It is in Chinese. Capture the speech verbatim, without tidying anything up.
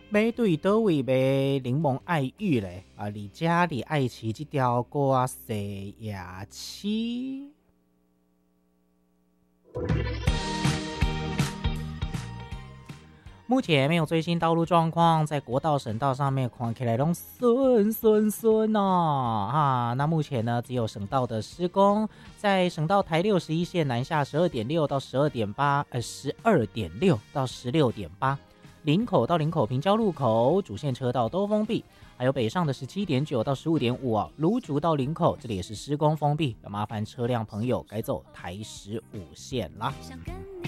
买对倒位买柠檬爱玉嘞啊！你家里爱骑这条歌啊，谁呀骑？目前没有最新道路状况，在国道、省道上面看起来都顺顺顺哦哈。那目前呢，只有省道的施工，在省道台六十一线南下十二点六到十二点八，呃，十二点六到十六点八，林口到林口平交路口主线车道都封闭，还有北上的十七点九到十五点五啊，芦竹到林口这里也是施工封闭，要麻烦车辆朋友改走台十五线啦。